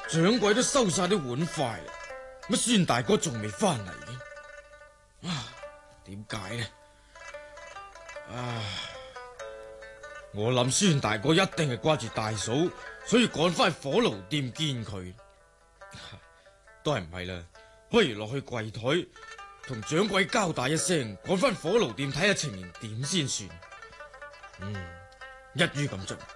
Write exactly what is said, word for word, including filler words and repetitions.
掌櫃都收晒啲碗筷啦，乜孫大哥仲未翻嚟嘅？啊，點解呢？啊，我諗孫大哥一定係掛住大嫂，所以趕翻去火爐店見佢。都係唔係啦，不如落去櫃台同掌櫃交代一聲，趕翻火爐店睇下情形點先算。嗯，一於咁做。